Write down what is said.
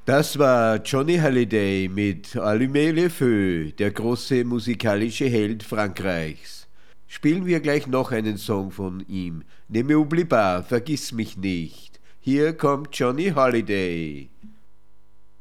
Das war Johnny Hallyday mit Allumez le Feu, der große musikalische Held Frankreichs. Spielen wir gleich noch einen Song von ihm. Ne m'oublie pas, vergiss mich nicht. Hier kommt Johnny Hallyday.